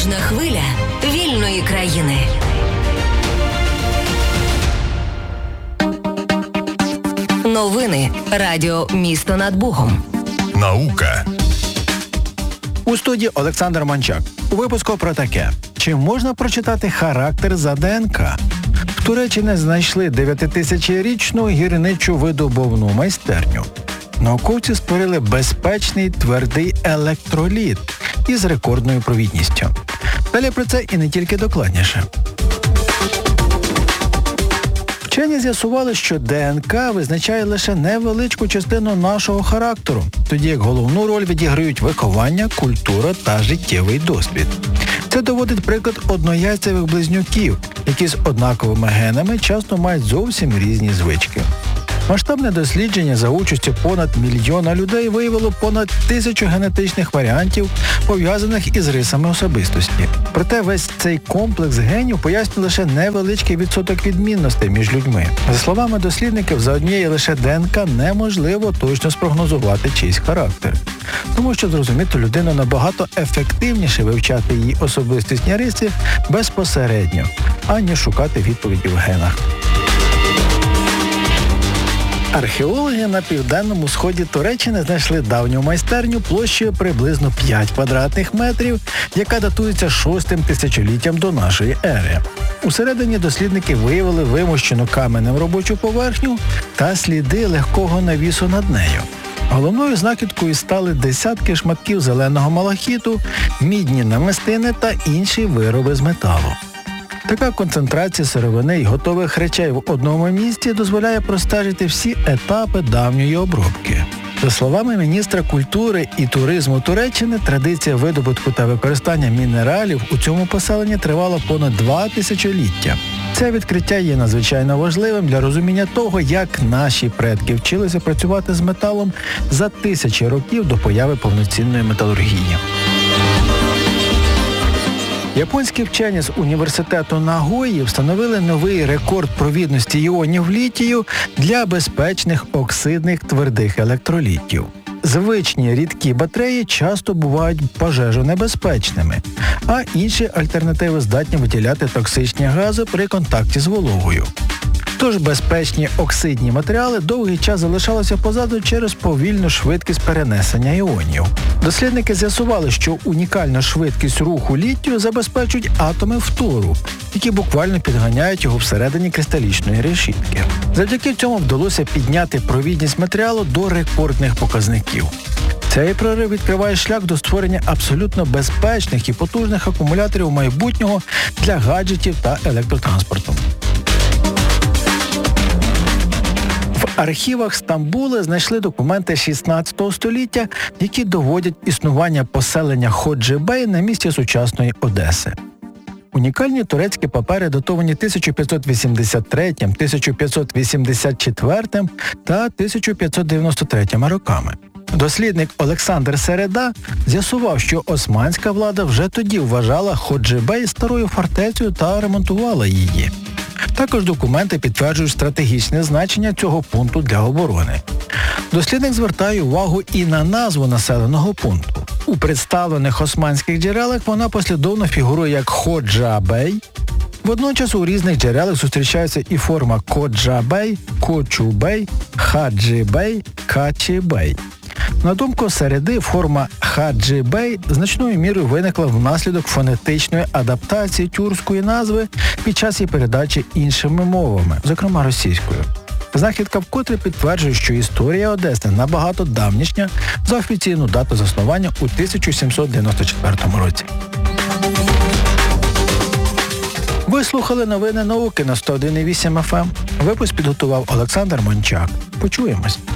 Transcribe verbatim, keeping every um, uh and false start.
Кожна хвиля вільної країни. Новини Радіо Місто над Богом. Наука. У студії Олександр Мончак. У випуску про таке. Чи можна прочитати характер за ДНК? В Туреччині знайшли дев'ятитисячорічну гірничу видобувну майстерню. Науковці створили безпечний твердий електроліт із рекордною провідністю. Далі про це і не тільки докладніше. Вчені з'ясували, що ДНК визначає лише невеличку частину нашого характеру, тоді як головну роль відіграють виховання, культура та життєвий досвід. Це доводить приклад однояйцевих близнюків, які з однаковими генами часто мають зовсім різні звички. Масштабне дослідження за участю понад мільйона людей виявило понад тисячу генетичних варіантів, пов'язаних із рисами особистості. Проте весь цей комплекс генів пояснює лише невеличкий відсоток відмінностей між людьми. За словами дослідників, за однією лише ДНК неможливо точно спрогнозувати чийсь характер. Тому що зрозуміти людину набагато ефективніше вивчати її особистісні риси безпосередньо, аніж шукати відповіді в генах. Археологи на південному сході Туреччини знайшли давню майстерню площею приблизно п'ять квадратних метрів, яка датується шостим тисячоліттям до нашої ери. Усередині дослідники виявили вимощену каменем робочу поверхню та сліди легкого навісу над нею. Головною знахідкою стали десятки шматків зеленого малахіту, мідні намистини та інші вироби з металу. Така концентрація сировини й готових речей в одному місці дозволяє простежити всі етапи давньої обробки. За словами міністра культури і туризму Туреччини, традиція видобутку та використання мінералів у цьому поселенні тривала понад два тисячоліття. Це відкриття є надзвичайно важливим для розуміння того, як наші предки вчилися працювати з металом за тисячі років до появи повноцінної металургії. Японські вчені з університету Нагої встановили новий рекорд провідності іонів літію для безпечних оксидних твердих електролітів. Звичні рідкі батареї часто бувають пожежонебезпечними, а інші альтернативи здатні виділяти токсичні гази при контакті з вологою. Тож безпечні оксидні матеріали довгий час залишалися позаду через повільну швидкість перенесення іонів. Дослідники з'ясували, що унікальна швидкість руху літію забезпечують атоми фтору, які буквально підганяють його всередині кристалічної решітки. Завдяки цьому вдалося підняти провідність матеріалу до рекордних показників. Цей прорив відкриває шлях до створення абсолютно безпечних і потужних акумуляторів майбутнього для гаджетів та електротранспорту. В архівах Стамбула знайшли документи шістнадцятого століття, які доводять існування поселення Ходжі-Бей на місці сучасної Одеси. Унікальні турецькі папери датовані тисяча п'ятсот вісімдесят третім, тисяча п'ятсот вісімдесят четвертим та тисяча п'ятсот дев'яносто третім роками. Дослідник Олександр Середа з'ясував, що османська влада вже тоді вважала Ходжі-Бей старою фортецею та ремонтувала її. Також документи підтверджують стратегічне значення цього пункту для оборони. Дослідник звертає увагу і на назву населеного пункту. У представлених османських джерелах вона послідовно фігурує як Ходжа-Бей. Водночас у різних джерелах зустрічається і форма Коджа-Бей, Кочу-Бей, Хаджі-Бей, Качі-Бей. На думку Середи, форма Хаджі-Бей значною мірою виникла внаслідок фонетичної адаптації тюркської назви під час її передачі іншими мовами, зокрема російською. Знахідка вкотре підтверджує, що історія Одеси набагато давнішня за офіційну дату заснування у тисяча сімсот дев'яносто четвертому році. Ви слухали новини науки на сто один і вісім еф ем. Випуск підготував Олександр Мончак. Почуємось.